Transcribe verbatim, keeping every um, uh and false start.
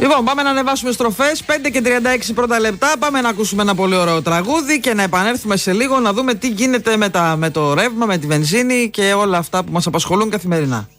Λοιπόν, πάμε να ανεβάσουμε στροφές. πέντε και τριάντα έξι πρώτα λεπτά. Πάμε να ακούσουμε ένα πολύ ωραίο τραγούδι και να επανέλθουμε σε λίγο να δούμε τι γίνεται με, τα, με το ρεύμα, με τη βενζίνη και όλα αυτά που μας απασχολούν καθημερινά.